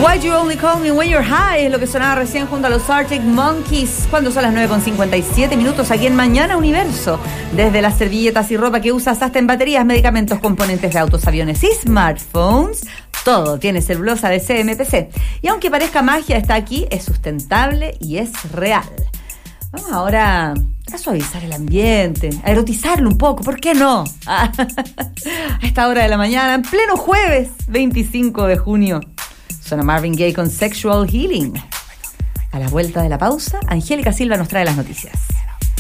Why You Only Call Me When You're High es lo que sonaba recién junto a los Arctic Monkeys cuando son las 9:57 aquí en Mañana Universo. Desde las servilletas y ropa que usas hasta en baterías, medicamentos, componentes de autos, aviones y smartphones, todo tiene celulosa de CMPC. Y aunque parezca magia, está aquí, es sustentable y es real. Vamos ahora a suavizar el ambiente, a erotizarlo un poco, ¿por qué no? A esta hora de la mañana, en pleno jueves 25 de junio. Suena Marvin Gaye con Sexual Healing. A la vuelta de la pausa, Angélica Silva nos trae las noticias.